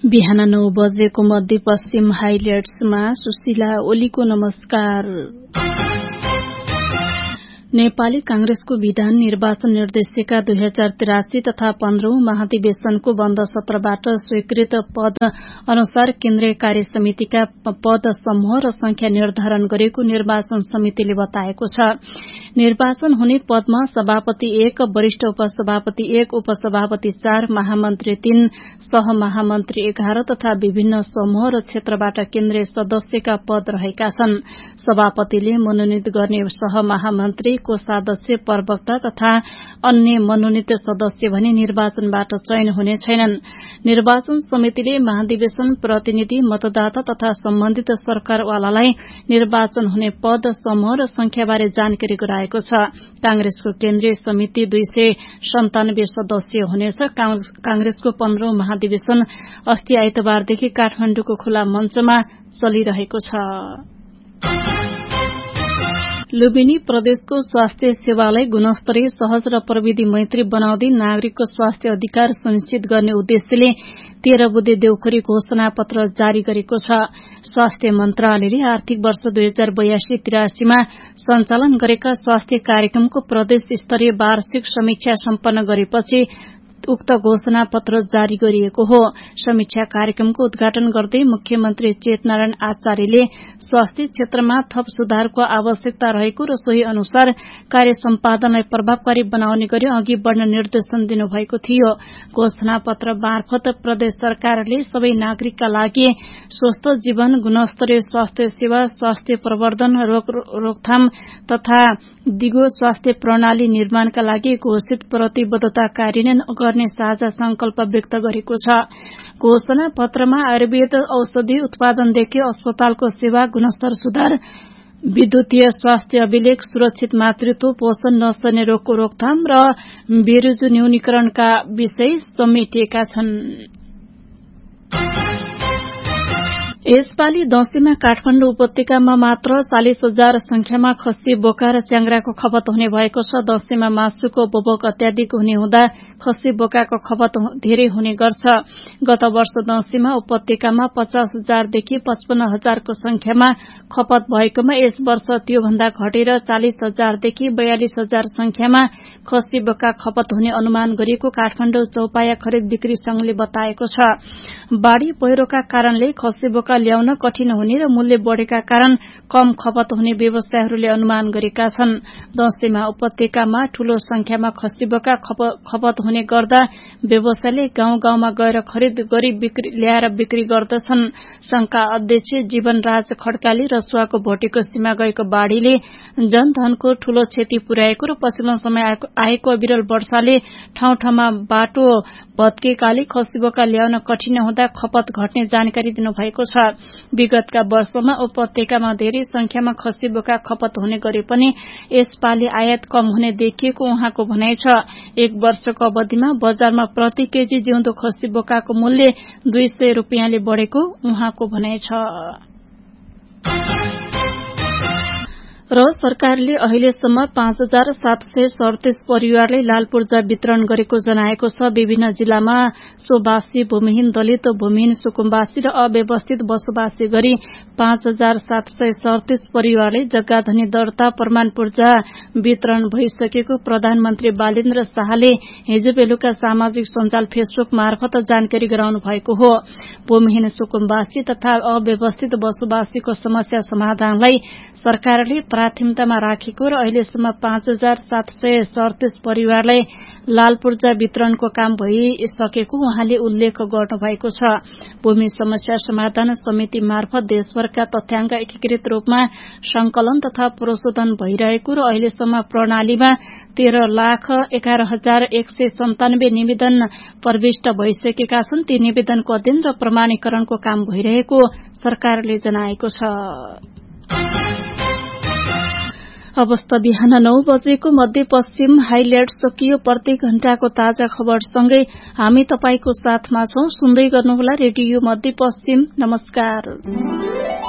बिहान 9 बजेको मध्यपश्चिम हाइलाइट्समा सुशीला ओलीको नमस्कार। नेपाली कांग्रेसको विधान निर्वाचन निर्देशिका 2083 तथा 15औं महाधिवेशनको बन्द सत्रबाट स्वीकृत पद अनुसार केन्द्रीय कार्य समितिका पद समूह र संख्या निर्धारण गरेको निर्वाचन समितिले बताएको छ। निर्वाचन हुने पदमा सभापति 1, वरिष्ठ उपसभापति 1, उपसभापति 4, महामन्त्री 3, सहमहामन्त्री 11 तथा विभिन्न समूह र क्षेत्रबाट केन्द्रीय सदस्यका पद रहेका छन्। सभापतिले मनोनित गर्ने सहमहामन्त्री, कोषाध्यक्ष, प्रवक्ता तथा अन्य मनोनित सदस्य भने निर्वाचनबाट चयन हुने छैनन्। निर्वाचन समितिले महाधिवेशन प्रतिनिधि, मतदाता तथा सम्बन्धित सरकारवालालाई निर्वाचन हुने पद, समूह र संख्याबारे जानकारी गराएको छ। कांग्रेसको केन्द्रीय समिति 297 सदस्य हुनेछ। कांग्रेसको 15औं महाधिवेशन अस्ति आइतबारदेखि काठमाडौँको खुला मञ्चमा चलिरहेको छ। लुम्बिनी प्रदेशको स्वास्थ्य सेवालाई गुणस्तरीय, सहज र प्रविधि मैत्री बनाउँदै नागरिकको स्वास्थ्य अधिकार सुनिश्चित गर्ने उद्देश्यले 13 बुँदे देउखुरी घोषणा पत्र जारी गरेको छ। स्वास्थ्य मन्त्रालयले आर्थिक वर्ष 2082-83 मा सञ्चालन गरेका स्वास्थ्य कार्यक्रमको प्रदेश स्तरीय वार्षिक समीक्षा सम्पन्न गरेपछि उक्त घोषणा पत्र जारी गरिएको हो। समीक्षा कार्यक्रमको उद्घाटन गर्दै मुख्यमन्त्री चेतनारायण आचार्यले स्वास्थ्य क्षेत्रमा थप सुधारको आवश्यकता रहेको र सोही अनुसार कार्य सम्पादनलाई प्रभावकारी बनाउने गरी अघि बढ़न निर्देशन दिनुभएको थियो। घोषणा पत्र मार्फत प्रदेश सरकारले सबै नागरिकका लागि स्वस्थ जीवन, गुणस्तरीय स्वास्थ्य सेवा, स्वास्थ्य प्रवर्धन, रोकथाम तथा दिगो स्वास्थ्य प्रणाली निर्माणका लागि घोषित प्रतिबद्धता कार्यान्वयन गर्ने साझा संकल्प व्यक्त गरेको छ। घोषणा पत्रमा आयुर्वेद औषधि उत्पादनदेखि अस्पतालको सेवा, गुणस्तर सुधार, विद्युतीय स्वास्थ्य अभिलेख, सुरक्षित मातृत्व, पोषण नसर्ने रोगको रोकथाम र बेरोजगारी न्यूनीकरणका विषय समेटिएका छन्। यसपालि दशैंमा काठमाडौँ उपत्यकामा मात्र 40,000 संख्यामा खसी, बोका र च्याङ्ग्राको खपत हुने भएको छ। दशैंमा मासुको उपभोग अत्याधिक हुने हुँदा खसी, बोकाको खपत धेरै हुने गर्छ। गत वर्ष दशैंमा उपत्यकामा 50,000 देखि 55,000 को संख्यामा खपत भएकोमा यस वर्ष त्योभन्दा घटेर 40,000 देखि 42,000 संख्यामा खसी, बोका खपत हुने अनुमान गरिएको काठमाडौँ चौपाया खरिद बिक्री संघले बताएको छ। बाढ़ी पहिरोका कारणले खसी, बोका ल्याउन कठिन हुने र मूल्य बढ़ेका कारण कम खपत हुने व्यवसायीहरूले अनुमान गरेका छन्। दशैंमा उपत्यकामा ठूलो संख्यामा खसी, बोका खपत हुने गर्दा व्यवसायीले गाउँ गाउँमा गएर खरिद गरी ल्याएर बिक्री गर्दछन्। संघका अध्यक्ष जीवनराज खड्काले रसुवाको भोटेको सीमा गएको बाढ़ीले जनधनको ठूलो क्षति पुर्याएको र पछिल्लो समय आएको अविरल वर्षाले ठाउँ ठाउँमा बाटो भत्केकाले खसी, बोका ल्याउन कठिन हुँदा खपत घट्ने जानकारी दिनुभएको छ। विगतका वर्षमा उपत्यकामा धेरै संख्यामा खसी, बोका खपत हुने गरे पनि यसपालि आयात कम हुने देखिएको उहाँको भनाइ छ। एक वर्षको अवधिमा बजारमा प्रति केजी जिउँदो खसी, बोकाको मूल्य 200 रुपियाँले बढ़ेको उहाँको भनाइ छ। र सरकारले अहिलेसम्म 5,737 परिवारले लाल पूर्जा वितरण गरेको जनाएको छ। विभिन्न जिल्लामा सोबासी, भूमिहीन दलित, भूमिहीन सुकुम्बासी र अव्यवस्थित बसोबासी गरी 5,737 परिवारले जग्गाधनी दर्ता प्रमाण पूर्जा वितरण भइसकेको प्रधानमन्त्री बालेन्द्र शाहले हिजो बेलुका सामाजिक सञ्जाल फेसबुक मार्फत जानकारी गराउनु भएको हो। भूमिहीन सुकुम्बासी तथा अव्यवस्थित बसोबासीको समस्या समाधानलाई सरकारले प्राथमिकतामा राखेको र अहिलेसम्म 5,737 परिवारलाई लाल पूर्जा वितरणको काम भइसकेको उहाँले उल्लेख गर्नुभएको छ। भूमि समस्या समाधान समिति मार्फत देशभरका तथ्याङ्क एकीकृत रूपमा संकलन तथा प्रशोधन भइरहेको र अहिलेसम्म प्रणालीमा 13,11,197 निवेदन प्रविष्ट भइसकेका छन्। ती निवेदनको अध्ययन र प्रमाणीकरणको काम भइरहेको सरकारले जनाएको छ। अवस्था बिहान 9 बजेको मध्यपश्चिम हाइलाइट सकियो। प्रत्येक घण्टाको ताजा खबरसँगै हामी तपाईको साथमा छौं। सुन्दै गर्नुहोला रेडियो मध्यपश्चिम। नमस्कार।